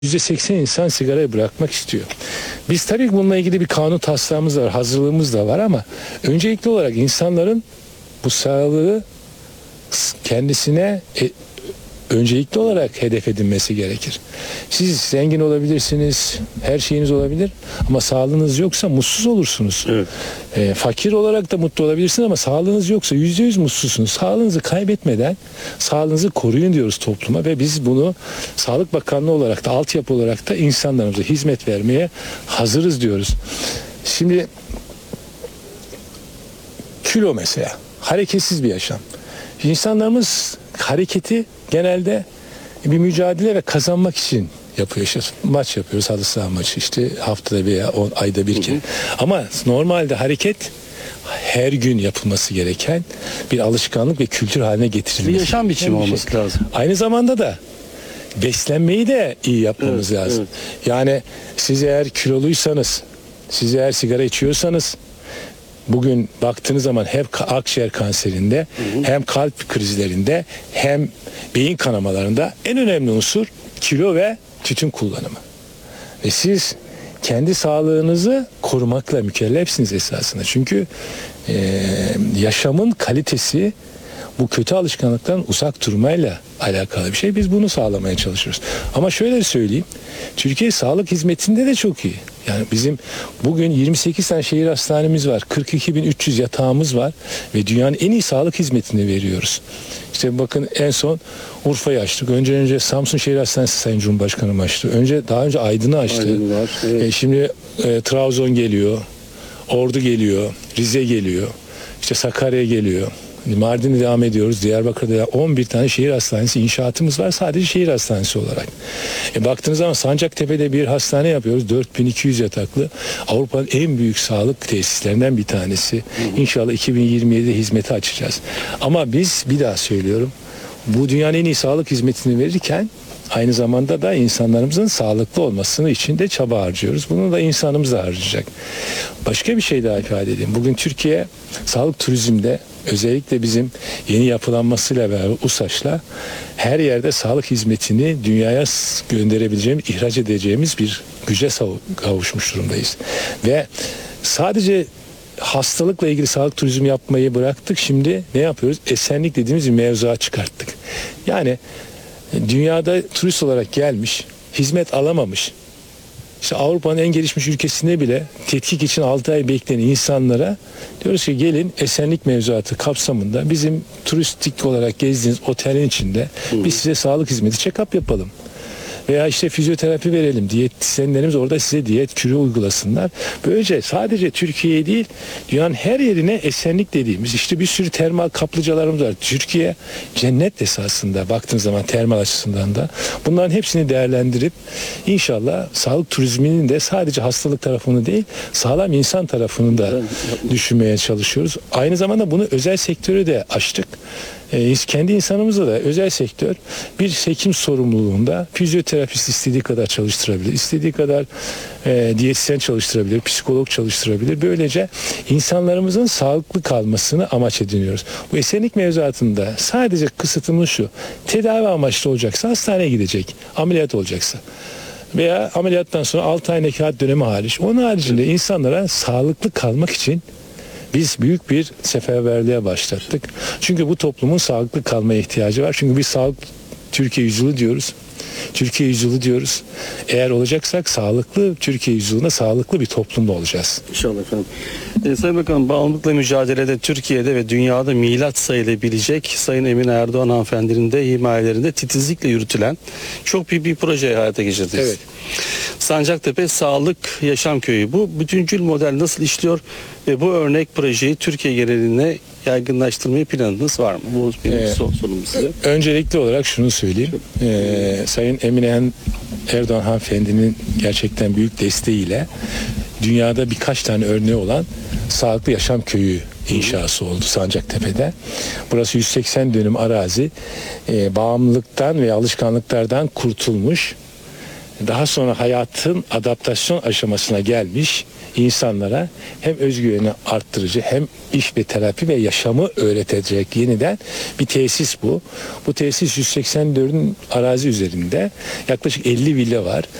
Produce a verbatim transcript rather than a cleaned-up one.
yüzde seksen insan sigarayı bırakmak istiyor. Biz tabii bununla ilgili bir kanun taslağımız var, hazırlığımız da var ama öncelikli olarak insanların bu sağlığı kendisine e, öncelikli olarak hedef edinmesi gerekir. Siz zengin olabilirsiniz, her şeyiniz olabilir ama sağlığınız yoksa mutsuz olursunuz. Evet. E, fakir olarak da mutlu olabilirsiniz ama sağlığınız yoksa yüzde yüz mutsuzsunuz. Sağlığınızı kaybetmeden sağlığınızı koruyun diyoruz topluma ve biz bunu Sağlık Bakanlığı olarak da altyapı olarak da insanlarımıza hizmet vermeye hazırız diyoruz. Şimdi kilo mesela, hareketsiz bir yaşam. İnsanlarımız hareketi genelde bir mücadele ve kazanmak için yapıyor. İşte maç yapıyoruz, halı saha maçı işte haftada veya on, ayda bir kere. Hı hı. Ama normalde hareket her gün yapılması gereken bir alışkanlık ve kültür haline getirilmesi. Bir yaşam biçimi bir olması şey. lazım. Aynı zamanda da beslenmeyi de iyi yapmamız evet, lazım. Evet. Yani siz eğer kiloluysanız, siz eğer sigara içiyorsanız bugün baktığınız zaman hem akciğer kanserinde, hı hı. hem kalp krizlerinde hem beyin kanamalarında en önemli unsur kilo ve tütün kullanımı. Ve siz kendi sağlığınızı korumakla mükellefsiniz esasında. Çünkü e, yaşamın kalitesi bu kötü alışkanlıktan uzak durmayla alakalı bir şey. Biz bunu sağlamaya çalışıyoruz. Ama şöyle söyleyeyim. Türkiye sağlık hizmetinde de çok iyi. Yani bizim bugün yirmi sekiz tane şehir hastanemiz var. kırk iki bin üç yüz yatağımız var. Ve dünyanın en iyi sağlık hizmetini veriyoruz. İşte bakın en son Urfa'yı açtık. Önce önce Samsun Şehir Hastanesi Sayın Cumhurbaşkanım açtı. Önce daha önce Aydın'ı açtı. Aydın var, evet. e, şimdi e, Trabzon geliyor. Ordu geliyor. Rize geliyor. İşte Sakarya geliyor. Mardin'e devam ediyoruz. Diyarbakır'da on bir tane şehir hastanesi inşaatımız var. Sadece şehir hastanesi olarak. E baktığınız zaman Sancaktepe'de bir hastane yapıyoruz. dört bin iki yüz yataklı. Avrupa'nın en büyük sağlık tesislerinden bir tanesi. Hı hı. İnşallah iki bin yirmi yedide hizmete açacağız. Ama biz bir daha söylüyorum. Bu dünyanın en iyi sağlık hizmetini verirken aynı zamanda da insanlarımızın sağlıklı olmasını için de çaba harcıyoruz. Bunu da insanımız da harcayacak. Başka bir şey daha ifade edeyim. Bugün Türkiye sağlık turizmde özellikle bizim yeni yapılanmasıyla beraber USAŞ'la her yerde sağlık hizmetini dünyaya gönderebileceğimiz, ihraç edeceğimiz bir güce kavuşmuş durumdayız. Ve sadece hastalıkla ilgili sağlık turizmi yapmayı bıraktık. Şimdi ne yapıyoruz? Esenlik dediğimiz bir mevzuat çıkarttık. Yani dünyada turist olarak gelmiş, hizmet alamamış, İşte Avrupa'nın en gelişmiş ülkesinde bile tetkik için altı ay bekleyen insanlara diyoruz ki gelin esenlik mevzuatı kapsamında bizim turistik olarak gezdiğiniz otelin içinde hmm. biz size sağlık hizmeti check-up yapalım. Veya işte fizyoterapi verelim. Diyetisyenlerimiz orada size diyet kürü uygulasınlar. Böylece sadece Türkiye'ye değil dünyanın her yerine esenlik dediğimiz işte bir sürü termal kaplıcalarımız var. Türkiye cennet esasında baktığınız zaman termal açısından da bunların hepsini değerlendirip inşallah sağlık turizminin de sadece hastalık tarafını değil sağlam insan tarafını da düşünmeye çalışıyoruz. Aynı zamanda bunu özel sektöre de açtık. E, kendi insanımızda da özel sektör bir hekim sorumluluğunda fizyoterapist istediği kadar çalıştırabilir, istediği kadar e, diyetisyen çalıştırabilir, psikolog çalıştırabilir. Böylece insanlarımızın sağlıklı kalmasını amaç ediniyoruz. Bu esenlik mevzuatında sadece kısıtımız şu: tedavi amaçlı olacaksa hastaneye gidecek, ameliyat olacaksa veya ameliyattan sonra altı ay nekaat dönemi hariç. Onun haricinde insanlara sağlıklı kalmak için biz büyük bir seferberliğe başlattık. Çünkü bu toplumun sağlıklı kalmaya ihtiyacı var. Çünkü biz sağlık Türkiye yüzyılı diyoruz. Türkiye yüzyılı diyoruz. Eğer olacaksak sağlıklı Türkiye yüzyılında sağlıklı bir toplumda olacağız. İnşallah efendim. Ee, Sayın Bakanım, bağımlılıkla mücadelede Türkiye'de ve dünyada milat sayılabilecek Sayın Emine Erdoğan hanımefendinin de himayelerinde titizlikle yürütülen çok büyük bir proje hayata geçirdiniz. Evet. Sancaktepe Sağlık Yaşam Köyü. Bu bütüncül model nasıl işliyor ve bu örnek projeyi Türkiye geneline yaygınlaştırmayı planınız var mı? Bu benim ee, son sorunum size. Öncelikli olarak şunu söyleyeyim. Ee, Sayın Emine Erdoğan hanımefendinin gerçekten büyük desteğiyle dünyada birkaç tane örneği olan Sağlıklı Yaşam Köyü inşası oldu Sancaktepe'de. Burası yüz seksen dönüm arazi, e, bağımlılıktan ve alışkanlıklardan kurtulmuş daha sonra hayatın adaptasyon aşamasına gelmiş insanlara hem özgüveni arttırıcı hem iş ve terapi ve yaşamı öğretecek yeniden bir tesis bu. Bu tesis yüz seksen dördün arazi üzerinde yaklaşık elli villa var.